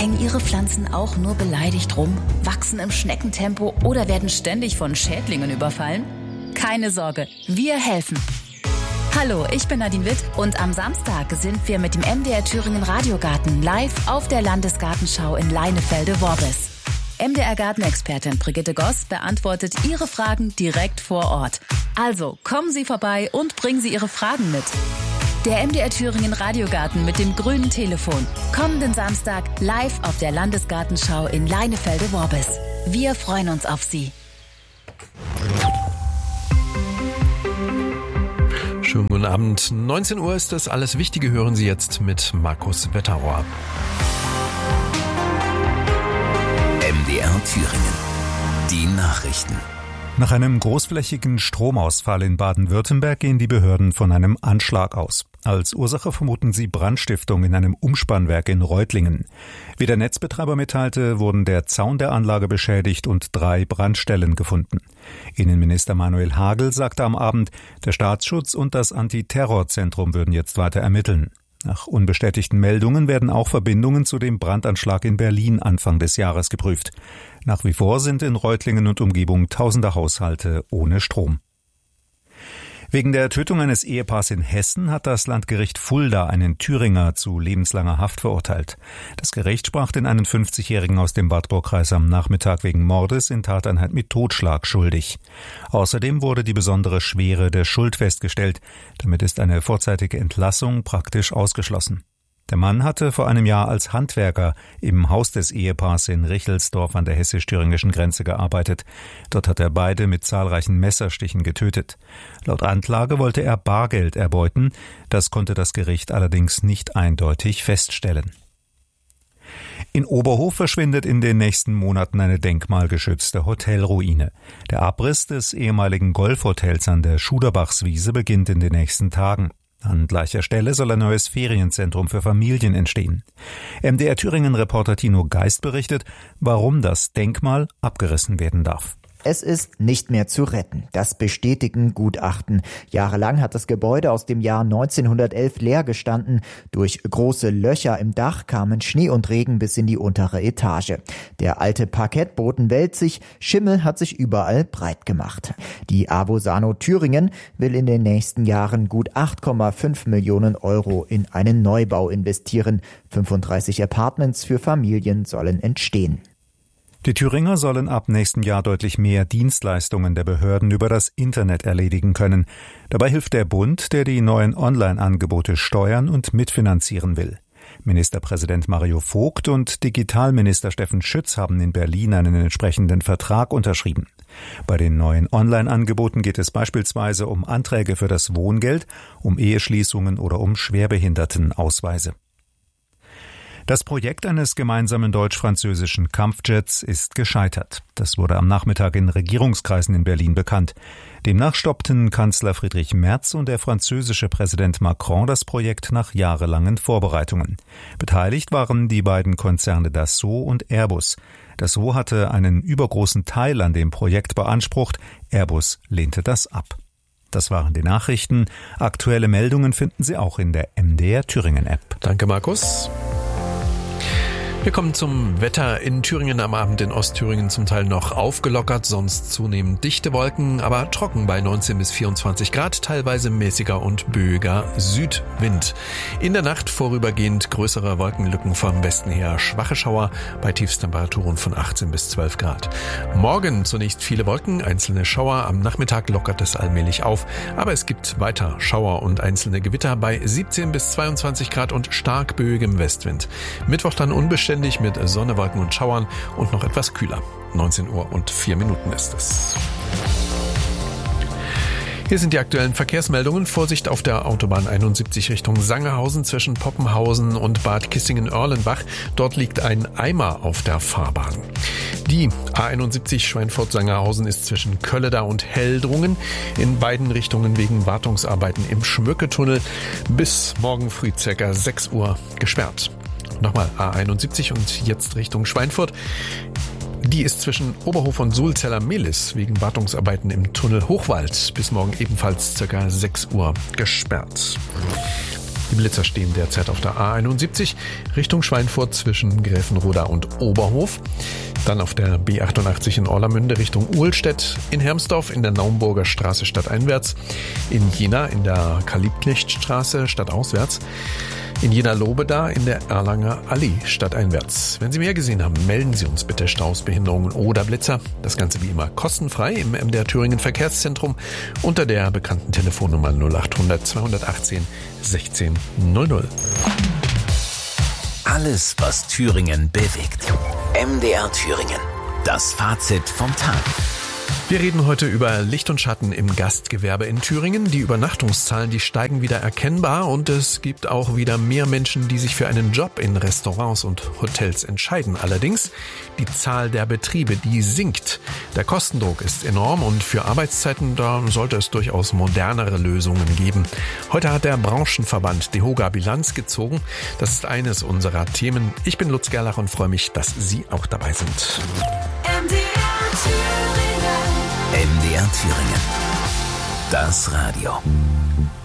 Hängen Ihre Pflanzen auch nur beleidigt rum, wachsen im Schneckentempo oder werden ständig von Schädlingen überfallen? Keine Sorge, wir helfen. Hallo, ich bin Nadine Witt und am Samstag sind wir mit dem MDR Thüringen Radiogarten live auf der Landesgartenschau in Leinefelde-Worbis. MDR-Gartenexpertin Brigitte Goss beantwortet Ihre Fragen direkt vor Ort. Also kommen Sie vorbei und bringen Sie Ihre Fragen mit. Der MDR Thüringen Radiogarten mit dem grünen Telefon. Kommenden Samstag live auf der Landesgartenschau in Leinefelde-Worbis. Wir freuen uns auf Sie. Schönen guten Abend. 19 Uhr ist das alles Wichtige, hören Sie jetzt mit Markus Wetterauer. MDR Thüringen. Die Nachrichten. Nach einem großflächigen Stromausfall in Baden-Württemberg gehen die Behörden von einem Anschlag aus. Als Ursache vermuten sie Brandstiftung in einem Umspannwerk in Reutlingen. Wie der Netzbetreiber mitteilte, wurden der Zaun der Anlage beschädigt und 3 Brandstellen gefunden. Innenminister Manuel Hagel sagte am Abend, der Staatsschutz und das Antiterrorzentrum würden jetzt weiter ermitteln. Nach unbestätigten Meldungen werden auch Verbindungen zu dem Brandanschlag in Berlin Anfang des Jahres geprüft. Nach wie vor sind in Reutlingen und Umgebung tausende Haushalte ohne Strom. Wegen der Tötung eines Ehepaars in Hessen hat das Landgericht Fulda einen Thüringer zu lebenslanger Haft verurteilt. Das Gericht sprach den 51-Jährigen aus dem Wartburgkreis am Nachmittag wegen Mordes in Tateinheit mit Totschlag schuldig. Außerdem wurde die besondere Schwere der Schuld festgestellt. Damit ist eine vorzeitige Entlassung praktisch ausgeschlossen. Der Mann hatte vor einem Jahr als Handwerker im Haus des Ehepaars in Richelsdorf an der hessisch-thüringischen Grenze gearbeitet. Dort hat er beide mit zahlreichen Messerstichen getötet. Laut Anklage wollte er Bargeld erbeuten. Das konnte das Gericht allerdings nicht eindeutig feststellen. In Oberhof verschwindet in den nächsten Monaten eine denkmalgeschützte Hotelruine. Der Abriss des ehemaligen Golfhotels an der Schuderbachswiese beginnt in den nächsten Tagen. An gleicher Stelle soll ein neues Ferienzentrum für Familien entstehen. MDR Thüringen-Reporter Tino Geist berichtet, warum das Denkmal abgerissen werden darf. Es ist nicht mehr zu retten. Das bestätigen Gutachten. Jahrelang hat das Gebäude aus dem Jahr 1911 leer gestanden. Durch große Löcher im Dach kamen Schnee und Regen bis in die untere Etage. Der alte Parkettboden wälzt sich, Schimmel hat sich überall breit gemacht. Die Avosano Thüringen will in den nächsten Jahren gut 8,5 Millionen Euro in einen Neubau investieren. 35 Apartments für Familien sollen entstehen. Die Thüringer sollen ab nächstem Jahr deutlich mehr Dienstleistungen der Behörden über das Internet erledigen können. Dabei hilft der Bund, der die neuen Online-Angebote steuern und mitfinanzieren will. Ministerpräsident Mario Vogt und Digitalminister Steffen Schütz haben in Berlin einen entsprechenden Vertrag unterschrieben. Bei den neuen Online-Angeboten geht es beispielsweise um Anträge für das Wohngeld, um Eheschließungen oder um Schwerbehindertenausweise. Das Projekt eines gemeinsamen deutsch-französischen Kampfjets ist gescheitert. Das wurde am Nachmittag in Regierungskreisen in Berlin bekannt. Demnach stoppten Kanzler Friedrich Merz und der französische Präsident Macron das Projekt nach jahrelangen Vorbereitungen. Beteiligt waren die beiden Konzerne Dassault und Airbus. Dassault hatte einen übergroßen Teil an dem Projekt beansprucht. Airbus lehnte das ab. Das waren die Nachrichten. Aktuelle Meldungen finden Sie auch in der MDR Thüringen App. Danke, Markus. Wir kommen zum Wetter in Thüringen am Abend, in Ostthüringen zum Teil noch aufgelockert, sonst zunehmend dichte Wolken, aber trocken bei 19 bis 24 Grad, teilweise mäßiger und böiger Südwind. In der Nacht vorübergehend größere Wolkenlücken vom Westen her, schwache Schauer bei Tiefstemperaturen von 18 bis 12 Grad. Morgen zunächst viele Wolken, einzelne Schauer, am Nachmittag lockert es allmählich auf, aber es gibt weiter Schauer und einzelne Gewitter bei 17 bis 22 Grad und stark böigem Westwind. Mittwoch dann unbeständig mit Sonne, Wolken und Schauern und noch etwas kühler. 19 Uhr und 4 Minuten ist es. Hier sind die aktuellen Verkehrsmeldungen. Vorsicht auf der Autobahn 71 Richtung Sangerhausen zwischen Poppenhausen und Bad Kissingen-Erlenbach. Dort liegt ein Eimer auf der Fahrbahn. Die A71 Schweinfurt-Sangerhausen ist zwischen Kölleda und Heldrungen in beiden Richtungen wegen Wartungsarbeiten im Schmücketunnel bis morgen früh ca. 6 Uhr gesperrt. Nochmal A71 und jetzt Richtung Schweinfurt. Die ist zwischen Oberhof und Sulzeller-Mehlis wegen Wartungsarbeiten im Tunnel Hochwald bis morgen ebenfalls ca. 6 Uhr gesperrt. Die Blitzer stehen derzeit auf der A71 Richtung Schweinfurt zwischen Gräfenroda und Oberhof. Dann auf der B88 in Orlamünde Richtung Uhlstedt, in Hermsdorf in der Naumburger Straße stadteinwärts, in Jena in der Karl-Liebknecht-Straße stadtauswärts, in Jena-Lobeda in der Erlanger Allee stadteinwärts. Wenn Sie mehr gesehen haben, melden Sie uns bitte Staus, Behinderungen oder Blitzer. Das Ganze wie immer kostenfrei im MDR Thüringen Verkehrszentrum unter der bekannten Telefonnummer 0800 218 1600. Alles, was Thüringen bewegt. MDR Thüringen. Das Fazit vom Tag. Wir reden heute über Licht und Schatten im Gastgewerbe in Thüringen. Die Übernachtungszahlen, die steigen wieder erkennbar und es gibt auch wieder mehr Menschen, die sich für einen Job in Restaurants und Hotels entscheiden. Allerdings, die Zahl der Betriebe, die sinkt. Der Kostendruck ist enorm und für Arbeitszeiten, da sollte es durchaus modernere Lösungen geben. Heute hat der Branchenverband DEHOGA Bilanz gezogen. Das ist eines unserer Themen. Ich bin Lutz Gerlach und freue mich, dass Sie auch dabei sind. MDR Thüringen. Das Radio.